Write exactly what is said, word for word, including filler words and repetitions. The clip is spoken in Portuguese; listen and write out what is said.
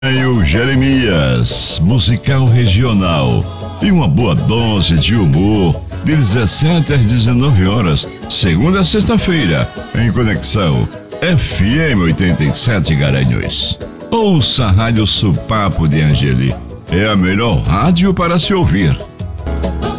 Tem o Jeremias, musical regional, e uma boa dose de humor, de dezessete às dezenove horas, segunda a sexta-feira, em Conexão F M oitenta e sete Garanhuns. Ouça a Rádio Supapo de Angeli, é a melhor rádio para se ouvir.